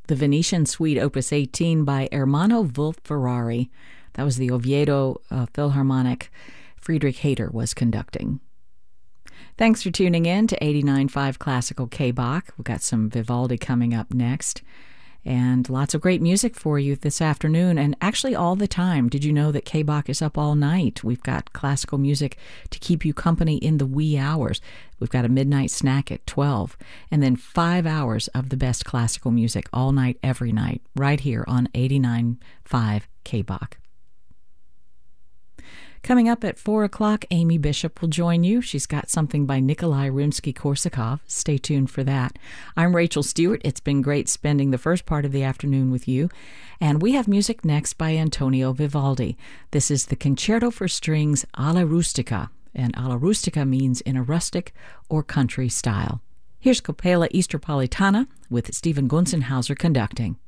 the Venetian Suite Opus 18 by Ermanno Wolf-Ferrari. That was the Oviedo Philharmonic. Friedrich Hayter was conducting. Thanks for tuning in to 89.5 Classical K-Bach. We've got some Vivaldi coming up next. And lots of great music for you this afternoon, and actually all the time. Did you know that K-Bach is up all night? We've got classical music to keep you company in the wee hours. We've got a midnight snack at 12, and then 5 hours of the best classical music all night, every night, right here on 89.5 K-Bach. Coming up at 4 o'clock, Amy Bishop will join you. She's got something by Nikolai Rimsky-Korsakov. Stay tuned for that. I'm Rachel Stewart. It's been great spending the first part of the afternoon with you. And we have music next by Antonio Vivaldi. This is the Concerto for Strings alla rustica. And alla rustica means in a rustic or country style. Here's Copella Easterpolitana with Stephen Gunzenhauser conducting.